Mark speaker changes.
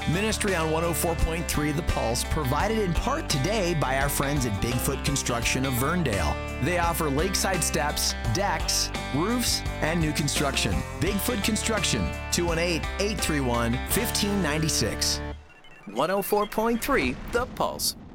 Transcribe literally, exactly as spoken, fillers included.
Speaker 1: Ministry on one oh four point three The Pulse, provided in part today by our friends at Bigfoot Construction of Verndale. They offer lakeside steps, decks, roofs, and new construction. Bigfoot Construction, two one eight, eight three one, one five nine six.
Speaker 2: one oh four point three The Pulse.